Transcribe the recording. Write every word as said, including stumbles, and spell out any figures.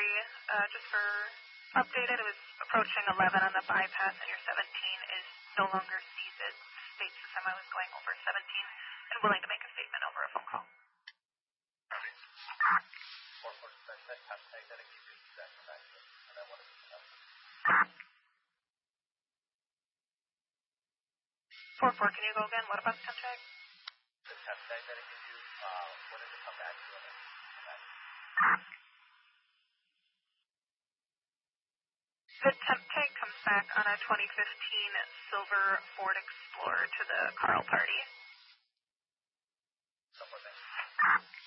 three, uh, just for updated, it was approaching eleven on the bypass, and your seventeen is no longer sees it. State system, I was going over seventeen and willing to make a statement over a phone call. four four, that temp tag that I gave you, that come back to, and I wanted to know. four four, can you go again? What about the temp tag? The temp tag that I gave you, uh, what did it come back to? And come back to? The temp tag comes back on a twenty fifteen silver Ford Explorer to the Carl party.